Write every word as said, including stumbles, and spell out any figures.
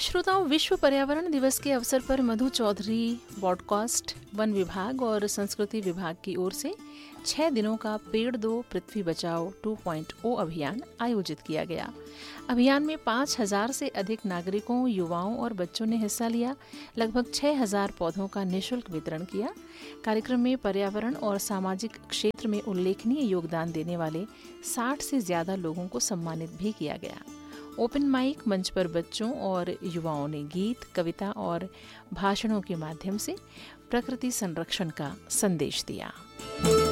श्रोताओं, विश्व पर्यावरण दिवस के अवसर पर मधु चौधरी ब्रॉडकास्ट, वन विभाग और संस्कृति विभाग की ओर से छह दिनों का पेड़ दो पृथ्वी बचाओ टू पॉइंट ओ अभियान आयोजित किया गया। अभियान में पाँच हजार से अधिक नागरिकों, युवाओं और बच्चों ने हिस्सा लिया। लगभग छह हजार पौधों का निःशुल्क वितरण किया। कार्यक्रम में पर्यावरण और सामाजिक क्षेत्र में उल्लेखनीय योगदान देने वाले साठ से ज्यादा लोगों को सम्मानित भी किया गया। ओपन माइक मंच पर बच्चों और युवाओं ने गीत, कविता और भाषणों के माध्यम से प्रकृति संरक्षण का संदेश दिया।